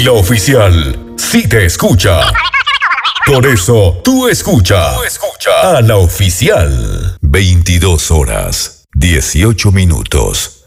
la oficial sí te escucha. Por eso, tú escucha a la oficial. 22 horas, 18 minutos.